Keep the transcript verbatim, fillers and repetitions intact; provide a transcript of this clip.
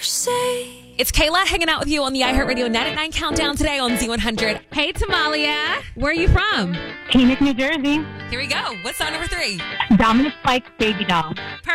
It's Kayla hanging out with you on the iHeartRadio nine at nine countdown today on Z one hundred. Hey, Tamalia. Where are you from? Phoenix, New Jersey. Here we go. What's song number three? Dominic Fike's Baby Doll.